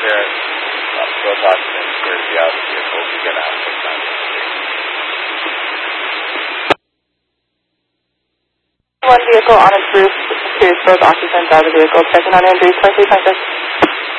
there. Both occupants clear to be out of the vehicle to get out of the One vehicle on its roof, both occupants out of the vehicle. Checking on injuries, 23.6.